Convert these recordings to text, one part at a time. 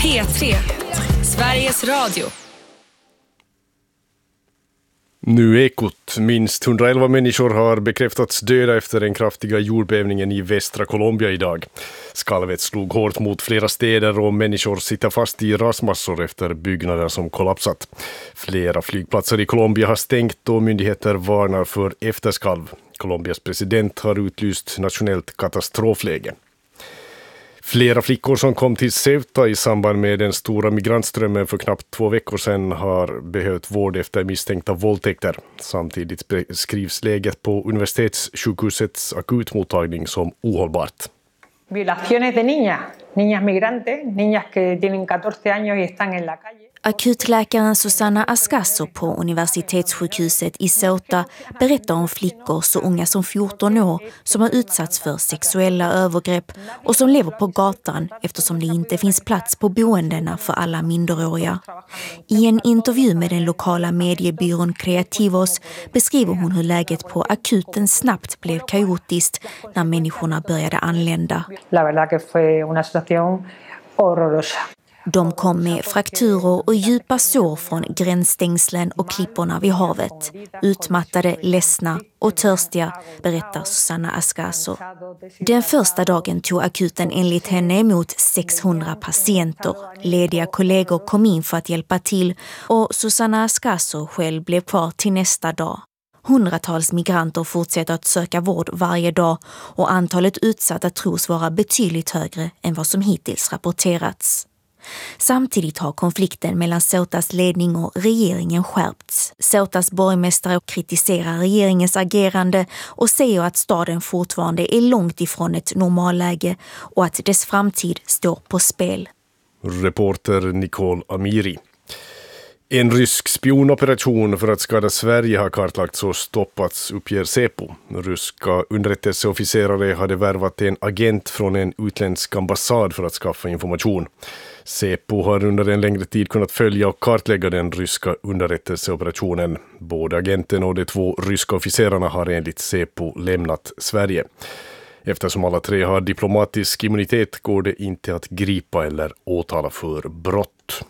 P3, Sveriges Radio. Nu Ekot. Minst 111 människor har bekräftats döda efter den kraftiga jordbävningen i västra Colombia idag. Skalvet slog hårt mot flera städer och människor sitter fast i rasmassor efter byggnader som kollapsat. Flera flygplatser i Colombia har stängt och myndigheter varnar för efterskalv. Colombias president har utlyst nationellt katastrofläge. Flera flickor som kom till Ceuta i samband med den stora migrantströmmen för knappt 2 veckor sedan har behövt vård efter misstänkta våldtäkter. Samtidigt beskrivs läget på universitetssjukhusets akutmottagning som ohållbart. Violaciones de niñas migrantes, niñas que tienen 14 años y están en la calle. Akutläkaren Susana Ascaso på universitetssjukhuset i Ceuta berättar om flickor så unga som 14 år som har utsatts för sexuella övergrepp och som lever på gatan eftersom det inte finns plats på boendena för alla minderåriga. I en intervju med den lokala mediebyrån Creativos beskriver hon hur läget på akuten snabbt blev kaotiskt när människorna började anlända. La verdad que fue una situación horrorosa. De kom med frakturer och djupa sår från gränsstängslen och klipporna vid havet. Utmattade, ledsna och törstiga, berättar Susana Ascaso. Den första dagen tog akuten enligt henne emot 600 patienter. Lediga kollegor kom in för att hjälpa till och Susana Ascaso själv blev kvar till nästa dag. Hundratals migranter fortsätter att söka vård varje dag och antalet utsatta tros vara betydligt högre än vad som hittills rapporterats. Samtidigt har konflikten mellan Ceutas ledning och regeringen skärpts. Ceutas borgmästare kritiserar regeringens agerande och säger att staden fortfarande är långt ifrån ett normalläge och att dess framtid står på spel. Reporter Nicole Amiri. En rysk spionoperation för att skada Sverige har kartlagts och stoppats, uppger Säpo. Ryska underrättelseofficerare hade värvat en agent från en utländsk ambassad för att skaffa information. Säpo har under en längre tid kunnat följa och kartlägga den ryska underrättelseoperationen. Både agenten och de 2 ryska officerarna har enligt Säpo lämnat Sverige. Eftersom alla 3 har diplomatisk immunitet går det inte att gripa eller åtala för brott.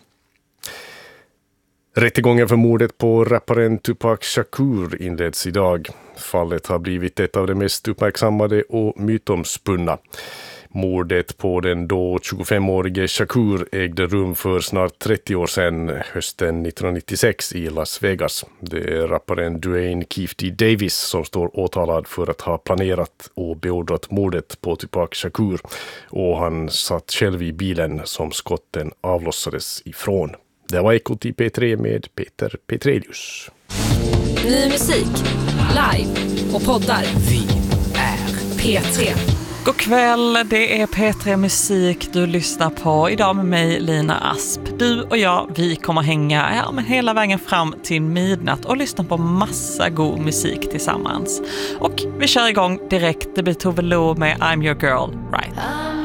Rättegången för mordet på rapparen Tupac Shakur inleds idag. Fallet har blivit ett av de mest uppmärksammade och mytomspunna. Mordet på den då 25-årige Shakur ägde rum för snart 30 år sedan, hösten 1996 i Las Vegas. Det är rapparen Duane Keefty Davis som står åtalad för att ha planerat och beordrat mordet på Tupac Shakur. Och han satt själv i bilen som skotten avlossades ifrån. Det var Ekot i P3 med Peter Petrelius. Ny musik, live och poddar. Vi är P3. God kväll, det är P3 Musik du lyssnar på. Idag med mig Lina Asp. Du och jag, vi kommer hänga här med hela vägen fram till midnatt och lyssna på massa god musik tillsammans. Och vi kör igång direkt. Det blir Tove Lo med I'm Your Girl, Right?